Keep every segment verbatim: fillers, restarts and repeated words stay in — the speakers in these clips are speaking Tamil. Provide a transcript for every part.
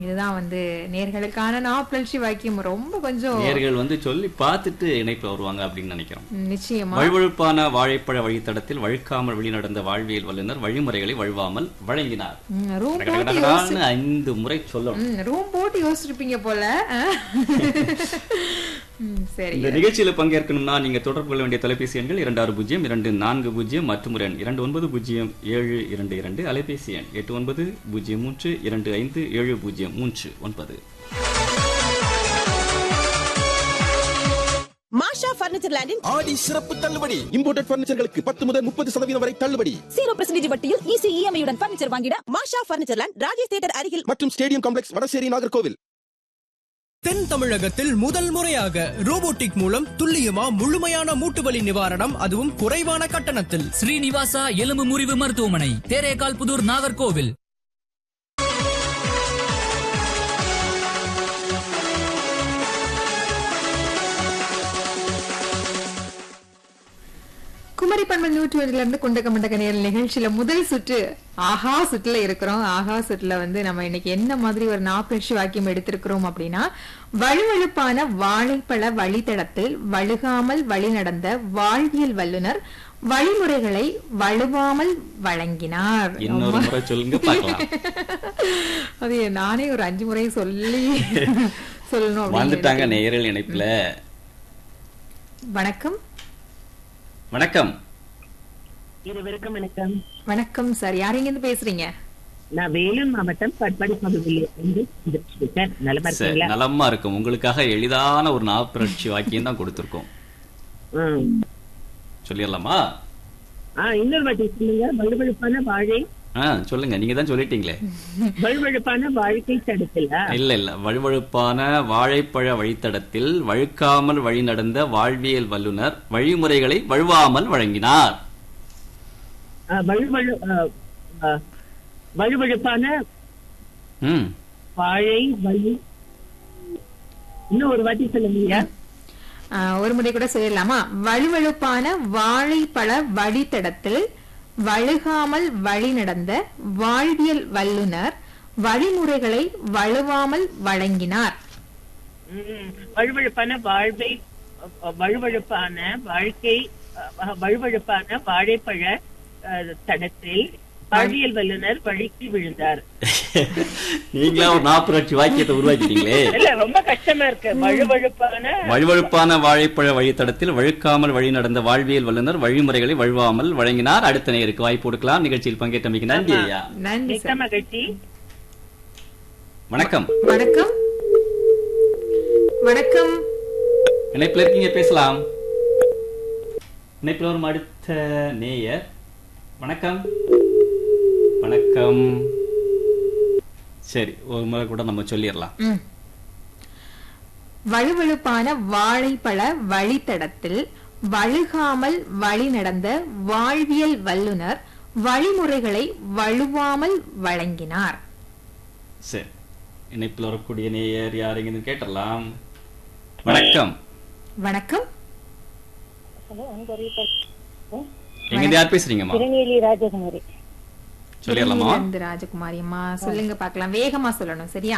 இதுதான் வந்து நேர்களுக்கான நாப்பழச்சி வாக்கியம். ரொம்ப கொஞ்சம் நேர்கள் வந்து சொல்லி பார்த்துட்டு இணைப்புல வருவாங்க அப்படின்னு நினைக்கிறோம். நிச்சயமா வழுவழுப்பான வாழைப்பழ வழித்தடத்தில் வழுக்காமல் வெளிநடந்த வாழ்வியல் வல்லுநர் வழிமுறைகளை வழுவாமல் வழங்கினார். ம், ரூம் போட்டு கடகடகடான்னு ஐந்து முறை சொல்லணும். ம், ரூம் போட்டு யோசிச்சிருப்பீங்க போல. ம், சரி. இந்த நிகழ்ச்சியில பங்கேற்கணும்னா நீங்க தொடர்பு கொள்ள வேண்டிய தொலைபேசி எண்கள் இரண்டு ஆறு பூஜ்ஜியம் இரண்டு நான்கு பூஜ்ஜியம் மற்றும் ஒரு எண் இரண்டு ஒன்பது பூஜ்ஜியம் ஏழு இரண்டு இரண்டு, அலைபேசி எண் எட்டு ஒன்பது பூஜ்ஜியம் மூன்று இரண்டு ஐந்து ஏழு பூஜ்ஜியம் மூன்று ஒன்பது. மாஷா பர்னிச்சர் லேண்டின் ஆடி சிறப்பு தள்ளுபடி. இம்போர்ட்டட் பர்னிச்சர்களுக்கு பத்து முதல் முப்பது சதவீதம் வரை தள்ளுபடி. ஜீரோ பர்சன்டேஜ் வட்டியில் ஈஸி இஎம்ஐயுடன் பர்னிச்சர் வாங்கிட மாஷா பர்னிச்சர் லேண்ட், ராஜேஷ் தியேட்டர் அருகில் மற்றும் ஸ்டேடியம் காம்ப்ளெக்ஸ், வடசேரி, நாகர்கோவில். தென் தமிழகத்தில் முதல் முறையாக ரோபோட்டிக் மூலம் துல்லியமா முழுமையான மூட்டுவலி நிவாரணம், அதுவும் குறைவான கட்டணத்தில். ஸ்ரீனிவாசா எலும்பு முறிவு மருத்துவமனை, தேரேகால் புதூர், நாகர்கோவில். குமரி பண்பன் நூற்றி ஒன்றுல இருந்து குண்டக்க மண்டக்க நேர நிகழ்ச்சியில முதல் சுற்று ஆஹா சுற்றுல இருக்கிறோம். ஆஹா சுற்றுல வந்து நம்ம இன்னைக்கு என்ன மாதிரி ஒரு நாப்பழச்சி வாக்கியம் எடுத்திருக்கிறோம் அப்படின்னா, வழுவழுப்பான வாழைப்பழ வழித்தடத்தில் வழுகாமல் வழி நடந்த வாழ்வியல் வல்லுநர் வழிமுறைகளை வலுவாமல் வழங்கினார். இன்னொரு முறை சொல்லுங்க பார்க்கலாம். அது நானே ஒரு அஞ்சு முறை சொல்லி சொல்லணும். வந்துட்டாங்க நேயர்கள் இணைப்புல. வணக்கம். வணக்கம். இருவருக்கும் வணக்கம். வணக்கம் சார், யார் இங்க இருந்து பேசுறீங்க? நான் வேலூர் மாவட்டம் பட்பாடி பகுதியில் நலமா சரி, இருக்கீங்களா? நலமா இருக்கும். உங்களுக்காக எளிதான ஒரு நாப்பழச்சி வாக்கியம் தான் கொடுத்திருக்கோம். ம். சொல்லிடலாமா? ஆ, இன்னொரு வாட்டி சொல்லுங்க. வலுவழுப்பான வாழை ஆ சொல்லுங்க, நீங்க தான் சொல்லிட்டீங்களே. வலுவழுப்பான வாழ்க்கை தடத்துல இல்ல இல்ல வழுவழுப்பான வாழைப்பழ வழித்தடத்தில் வழுக்காமல் வழி நடந்த வாழ்வியல் வல்லுநர் வழிமுறைகளை வழுவாமல் வழங்கினார். ஆ, வழுவழு ஆ, ஆ, வழுவழுப்பான ம் வாழை வழி. இன்னும் ஒரு வாட்டி சொல்லுங்க. ஆஹ், ஒரு முறை கூட சொல்லிடலாமா? வழுவழுப்பான வாழைப்பழ வழித்தடத்தில் வழுகாமல் வழி நடந்த வாழ்வியல் வல்லுநர் வழிமுறைகளை வலுவாமல் வழங்கினார். ம். வழுவழுப்பான வாழ்வை வழுவழுப்பான வாழ்க்கை அ, வழுவழுப்பான வாழைப்பழ அ, தடத்தில் வாழ்வியல் வல்லுநர் வழுக்கி விழுந்தார். நீங்களா ஒரு நாப்பழச்சி வாக்கியத்தை உருவாக்கிட்டீங்களே. இல்ல, ரொம்ப கஷ்டமா இருக்கு. வழுவழுப்பான வழுவழுப்பான வாழைப்பழ வழித்தடத்தில் வழுக்காமல் வழி நடந்த வாழ்வியல் வல்லுநர் வழிமுறைகளை வழுவாமல் வழங்கினார். அடுத்த நேருக்கு வாய்ப்பு கொடுக்கலாம். நிகழ்ச்சியில் பங்கேற்றமைக்கு நன்றி ஐயா. நன்றி மிக்க சார். மகிழ்ச்சி. வணக்கம். வணக்கம். வணக்கம். இணைப்புல இருக்கீங்க, பேசலாம். இணைப்புல வரும் அடுத்த நேயர். வணக்கம். வணக்கம். சரி, ஒரு முறை கூட நம்ம சொல்லிடலாம். ம். வழுவழுப்பான வாழைப்பழ வழித்தடத்தில் வழுகாமல் வழி நடந்த வாழ்வியல் வல்லுநர் வழிமுறைகளை வலுவாமல் வழங்கினார். சரி, இணைப்புல வரக்கூடிய நேயர் யாருங்கன்னு கேட்டலாம். வணக்கம். வணக்கம். எங்க யார் பேசுறீங்கம்மா? திருநெல்வேலி ராஜகுமாரி. சொல்லிடலாமா? இருந்து ராஜகுமாரி அம்மா சொல்லுங்க பார்க்கலாம். வேகமா சொல்லணும், சரியா?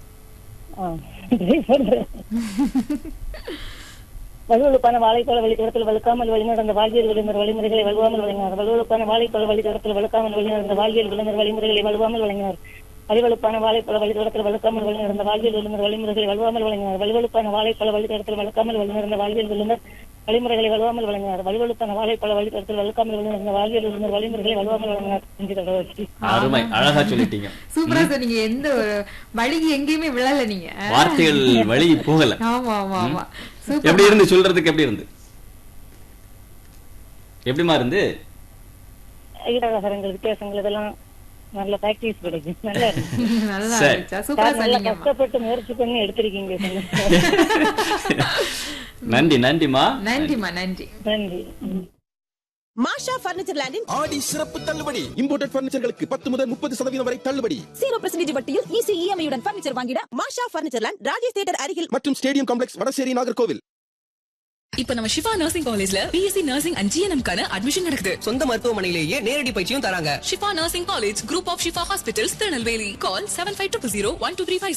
வலுவழுப்பான வாழைப்பழ வழித்தடத்தில் வழுக்காமல் வழிநடந்த வாழ்வியல் விழுந்தர் வழிமுறைகளை வலுவாமல் வழங்கினார். வலுவழுப்பான வாழைப்பழ வழித்தடத்தில் வழுக்காமல் வழிநடந்த வாழ்வியல் விழுந்தர் வழிமுறைகளை வலுவாமல் வழங்கினார். வலுவழுப்பான வாழைப்பழ வழித்தடத்தில் வழுக்காமல் வழிநடந்த வாழ்வியல் விழுந்தர் வழிமுறைகளை வலுவாமல் வழங்கினார். வலுவழுப்பான வாழைப்பழ வழித்தடத்தில் வழுக்காமல் வழிநடந்த வாழ்வியல் விழுந்தர் வழிமுறைகளை வலுவாமல் வழங்கினார். வலுவழுப்பான வாழைப்பழ வழித்தடத்தில் வழுக்காமல் வழிநடந்த வாழ்வியல் விழுந்தர் வழிமுறைகளை வலுவாமல் வழங்கினார். அருமை, அழகா சொல்லிட்டீங்க. சூப்பரா சொன்னீங்க. எந்த ஒரு வழி எங்கேயுமே விழல நீங்க. வார்த்தைகள் வழி போகல. ஆமா ஆமா ஆமா. எப்படி இருந்து சொல்றதுக்கு? எப்படி இருந்து எப்படிமா இருந்து ஈரகரங்கள் வித்தியாசங்கள் இதெல்லாம் நல்ல பிராக்டிஸ் கிடைக்கும். நல்லா இருக்கு. நல்லா சரி. இருந்துச்சா? சூப்பரா நல்லா சொன்னீங்க. கஷ்டப்பட்டு முயற்சி பண்ணி எடுத்திருக்கீங்க. நன்றி நன்றிமா. நன்றிமா, நன்றி. நன்றி. மாஷா பர்னிச்சர் லேண்டின் ஆடி சிறப்பு தள்ளுபடி. இம்போர்ட்டட் பர்னிச்சர்களுக்கு பத்து முதல் முப்பது சதவீதம் வரை தள்ளுபடி. ஜீரோ பர்சன்டேஜ் வட்டியில் ஈஸி இஎம்ஐயுடன் பர்னிச்சர் வாங்கிட மாஷா பர்னிச்சர் லேண்ட், ராஜேஷ் தியேட்டர் அருகில் மற்றும் ஸ்டேடியம் காம்ப்ளெக்ஸ், வடசேரி, நாகர்கோவில். இப்ப நம்ம ஷிஃபா நர்சிங் காலேஜ்ல பிஎஸ்சி நர்சிங் அண்ட் ஜிஎன்எம் கான அட்மிஷன் நடக்குது. சொந்த மருத்துவமனையிலேயே நேரடி பயிற்சியும் தராங்க. Shifa nursing college, group of Shifa hospitals, Tirunelveli. Call seven five two zero one two three five